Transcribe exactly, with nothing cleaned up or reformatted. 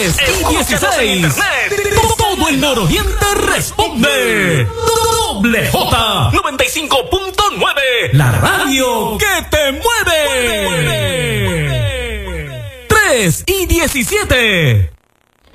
tres y dieciséis. Todo el nororiente responde. Doble J noventa y cinco punto nueve. La radio que te mueve. tres y diecisiete.